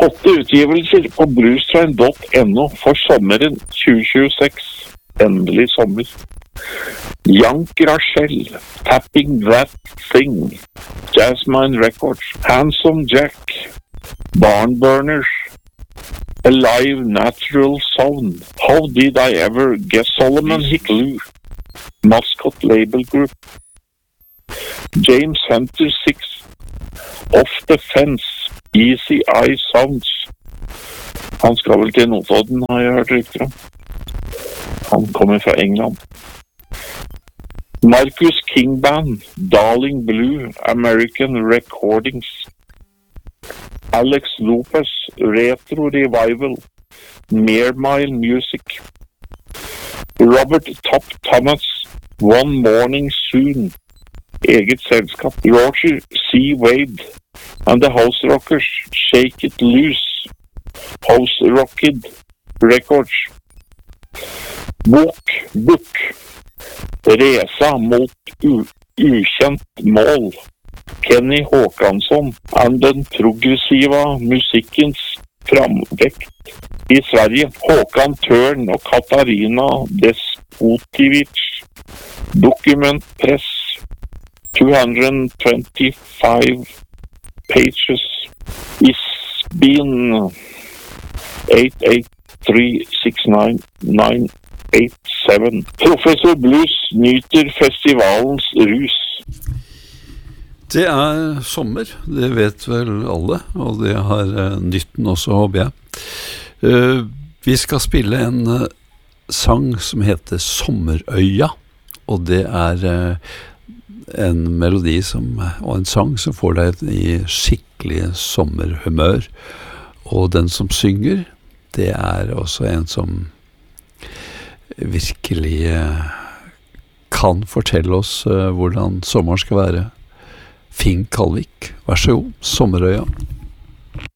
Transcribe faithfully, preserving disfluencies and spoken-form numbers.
Åtte utgivelser på bluestrain dot no for sommeren tjue tjueseks. Endelig sommer. Young Rachel, Tapping That Thing, Jasmine Records, Handsome Jack, Barnburners, Alive Natural Sound, How Did I Ever Guess Solomon Hickloo, Mascot Label Group, James Hunter six, Off the Fence, Easy Eye Sounds. Han skal vel til Notodden, har jeg hørt rykter om. Han kommer fra England. Marcus King Band, Darling Blue, American Recordings. Alex Lopez, Retro Revival, Meermile Music. Robert Top Thomas, One Morning Soon, eget selskap. Roger C. Wade and the House Rockers, Shake It Loose, House Rocked Records. Bok, Book, Resa mot u- ukjent mål. Kenny Håkansson and den progressiva musikkens framvekt i Sverige. Håkan Törn og Katarina Despotivic. Document Press, two hundred twenty-five pages. Isbin eight eight three six nine nine eight seven. Professor Blues nyter festivalens rus. Det er sommer, det vet vel alle, og det har uh, nytten også, håper jeg. Uh, vi skal spille en uh, sang som heter Sommerøya, og det er uh, en melodi som, og en sang som får deg i skikkelig sommerhumør. Og den som synger, det er også en som virkelig uh, kan fortelle oss uh, hvordan sommeren skal være. Finn Kalvik, vær så god, Sommerøya.